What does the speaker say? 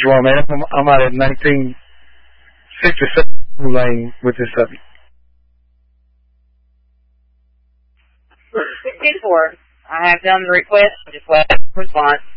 you want, man. I'm out at 1967 lane with this subject. 64. I have done the request. Just wait for response.